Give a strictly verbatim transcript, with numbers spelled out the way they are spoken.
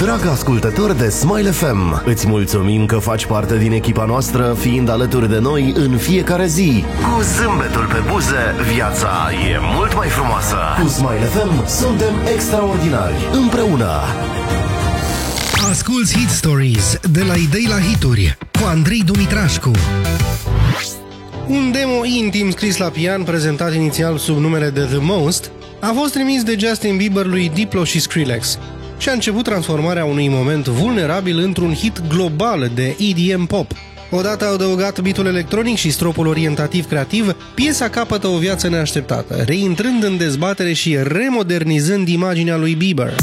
Dragă ascultător de Smile F M, îți mulțumim că faci parte din echipa noastră, fiind alături de noi în fiecare zi. Cu zâmbetul pe buze, viața e mult mai frumoasă. Cu Smile F M suntem extraordinari, împreună. Asculți Hit Stories, de la idei la hituri, cu Andrei Dumitrașcu. Un demo intim scris la pian, prezentat inițial sub numele de The Most, a fost trimis de Justin Bieber lui Diplo și Skrillex și a început transformarea unui moment vulnerabil într-un hit global de E D M pop. Odată adăugat beat-ul electronic și stropul orientativ creativ, piesa capătă o viață neașteptată, reintrând în dezbatere și remodernizând imaginea lui Bieber.